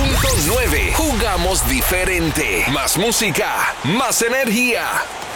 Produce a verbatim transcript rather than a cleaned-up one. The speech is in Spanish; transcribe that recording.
punto nueve. Jugamos diferente. Más música, más energía.